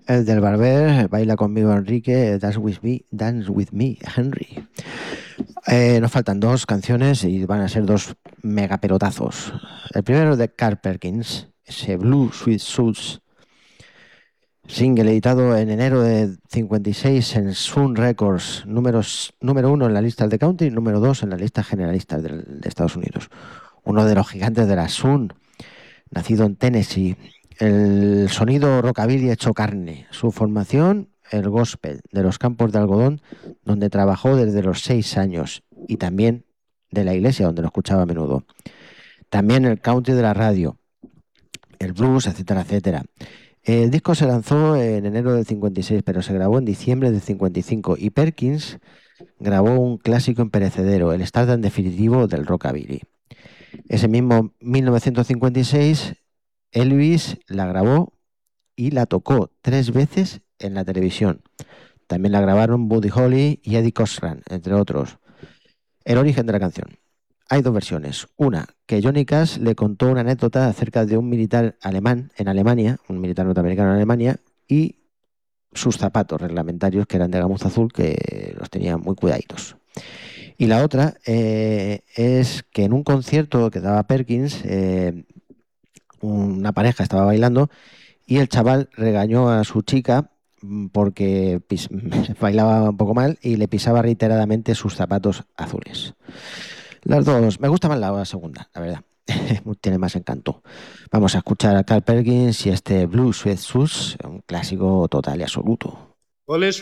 El del Barber, Baila conmigo Enrique, Dance with me, Henry. Nos faltan dos canciones y van a ser dos megapelotazos. El primero de Carl Perkins, ese Blue Sweet Shoes, single editado en enero de 56 en Sun Records, número uno en la lista de country y número dos en la lista generalista de Estados Unidos. Uno de los gigantes de la Sun, nacido en Tennessee. El sonido rockabilly hecho carne. Su formación, el gospel de los campos de algodón, donde trabajó desde los 6 años, y también de la iglesia, donde lo escuchaba a menudo. También el country de la radio, el blues, etcétera, etcétera. El disco se lanzó en enero del 56, pero se grabó en diciembre del 55, y Perkins grabó un clásico imperecedero, el stardom definitivo del rockabilly. Ese mismo 1956, Elvis la grabó y la tocó 3 veces en la televisión. También la grabaron Buddy Holly y Eddie Cochran, entre otros. El origen de la canción. Hay dos versiones. Una, que Johnny Cash le contó una anécdota acerca de un militar alemán en Alemania, un militar norteamericano en Alemania, y sus zapatos reglamentarios, que eran de gamuza azul, que los tenía muy cuidaditos. Y la otra es que en un concierto que daba Perkins, una pareja estaba bailando y el chaval regañó a su chica porque bailaba un poco mal y le pisaba reiteradamente sus zapatos azules. Las dos, me gusta más la segunda, la verdad. Tiene más encanto. Vamos a escuchar a Carl Perkins y este Blue Sweat Shoes, un clásico total y absoluto.